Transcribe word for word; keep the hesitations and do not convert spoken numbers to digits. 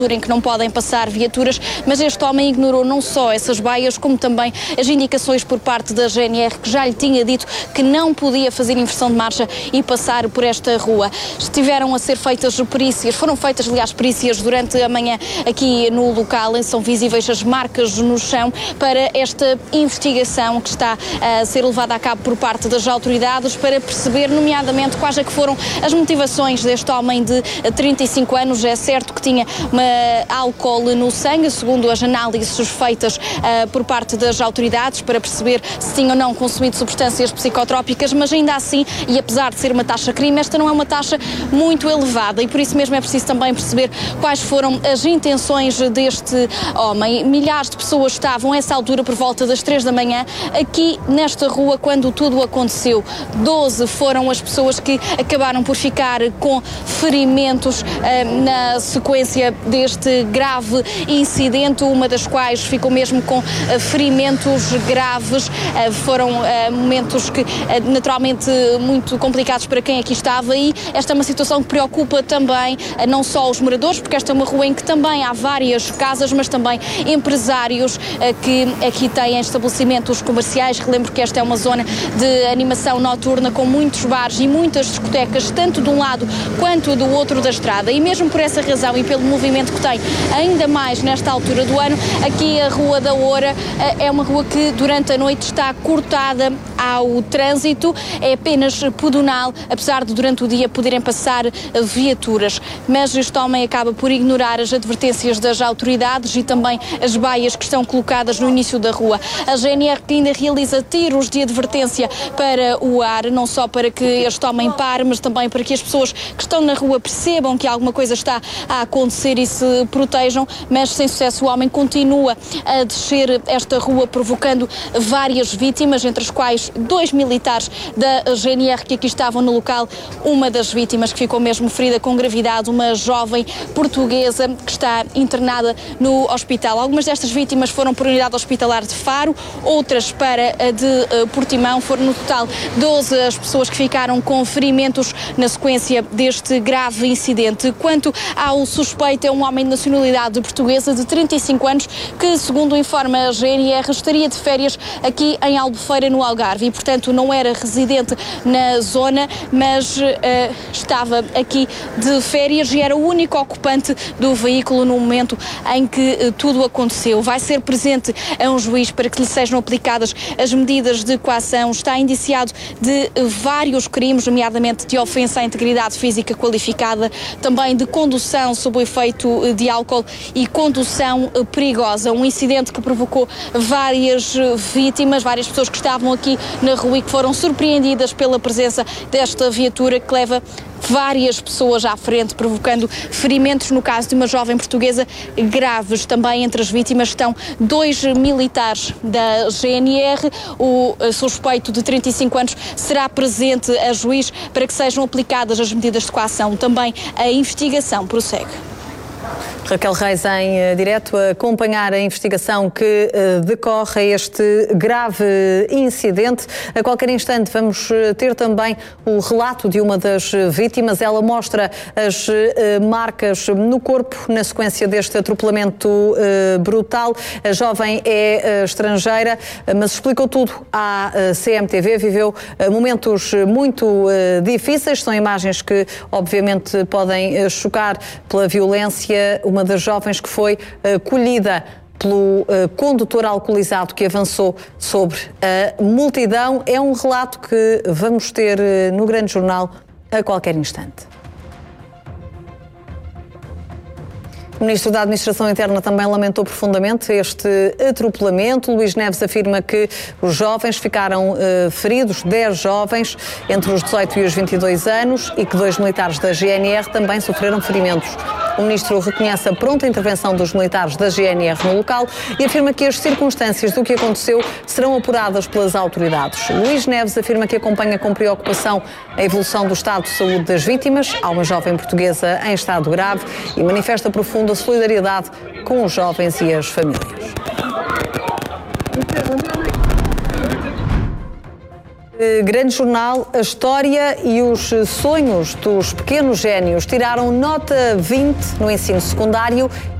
em que não podem passar viaturas, mas este homem ignorou não só essas baias, como também as indicações por parte da G N R, que já lhe tinha dito que não podia fazer inversão de marcha e passar por esta rua. Estiveram a ser feitas perícias, foram feitas, aliás, perícias durante a manhã aqui no local, em são visíveis as marcas no chão para esta investigação que está a ser levada a cabo por parte das autoridades para perceber, nomeadamente, quais é que foram as motivações deste homem de trinta e cinco anos. É certo que tinha uma álcool no sangue, segundo as análises feitas uh, por parte das autoridades, para perceber se tinha ou não consumido substâncias psicotrópicas, mas ainda assim, e apesar de ser uma taxa crime, esta não é uma taxa muito elevada, e por isso mesmo é preciso também perceber quais foram as intenções deste homem. Milhares de pessoas estavam a essa altura, por volta das três da manhã, aqui nesta rua, quando tudo aconteceu. doze foram as pessoas que acabaram por ficar com ferimentos uh, na sequência de este grave incidente, uma das quais ficou mesmo com uh, ferimentos graves. Uh, foram uh, momentos que uh, naturalmente muito complicados para quem aqui estava, e esta é uma situação que preocupa também uh, não só os moradores, porque esta é uma rua em que também há várias casas, mas também empresários uh, que aqui têm estabelecimentos comerciais. Relembro que esta é uma zona de animação noturna com muitos bares e muitas discotecas, tanto de um lado quanto do outro da estrada, e mesmo por essa razão e pelo movimento que tem, ainda mais nesta altura do ano, aqui a Rua da Oura é uma rua que durante a noite está cortada ao trânsito, é apenas pedonal, apesar de durante o dia poderem passar viaturas. Mas este homem acaba por ignorar as advertências das autoridades e também as baias que estão colocadas no início da rua. A G N R que ainda realiza tiros de advertência para o ar, não só para que este homem pare, mas também para que as pessoas que estão na rua percebam que alguma coisa está a acontecer e se protejam, mas sem sucesso. O homem continua a descer esta rua, provocando várias vítimas, entre as quais dois militares da G N R que aqui estavam no local. Uma das vítimas que ficou mesmo ferida com gravidade, uma jovem portuguesa que está internada no hospital. Algumas destas vítimas foram por unidade hospitalar de Faro, outras para a de Portimão. Foram no total doze as pessoas que ficaram com ferimentos na sequência deste grave incidente. Quanto ao suspeito, é um homem de nacionalidade portuguesa de trinta e cinco anos que, segundo informa a G N R, estaria de férias aqui em Albufeira, no Algarve, e portanto não era residente na zona, mas uh, estava aqui de férias e era o único ocupante do veículo no momento em que uh, tudo aconteceu. Vai ser presente a um juiz para que lhe sejam aplicadas as medidas de coação. Está indiciado de uh, vários crimes, nomeadamente de ofensa à integridade física qualificada, também de condução sob o efeito uh, de álcool e condução uh, perigosa. Um incidente que provocou várias uh, vítimas, várias pessoas que estavam aqui na rua e que foram surpreendidas pela presença desta viatura que leva várias pessoas à frente, provocando ferimentos, no caso de uma jovem portuguesa, graves. Também entre as vítimas estão dois militares da G N R. O suspeito de trinta e cinco anos será presente a juiz para que sejam aplicadas as medidas de coação. Também a investigação prossegue. Raquel Reis em uh, direto a acompanhar a investigação que uh, decorre a este grave incidente. A qualquer instante vamos uh, ter também o relato de uma das vítimas. Ela mostra as uh, marcas no corpo na sequência deste atropelamento uh, brutal. A jovem é uh, estrangeira, uh, mas explicou tudo à uh, C M T V. Viveu uh, momentos muito uh, difíceis. São imagens que obviamente podem uh, chocar pela violência. Uma das jovens que foi uh, colhida pelo uh, condutor alcoolizado que avançou sobre a multidão. É um relato que vamos ter uh, no Grande Jornal a qualquer instante. O Ministro da Administração Interna também lamentou profundamente este atropelamento. Luís Neves afirma que os jovens ficaram uh, feridos, dez jovens entre os dezoito e os vinte e dois anos, e que dois militares da G N R também sofreram ferimentos. O Ministro reconhece a pronta intervenção dos militares da G N R no local e afirma que as circunstâncias do que aconteceu serão apuradas pelas autoridades. Luís Neves afirma que acompanha com preocupação a evolução do estado de saúde das vítimas. Há uma jovem portuguesa em estado grave e manifesta profunda solidariedade com os jovens e as famílias. Grande jornal, a história e os sonhos dos pequenos génios tiraram nota vinte no ensino secundário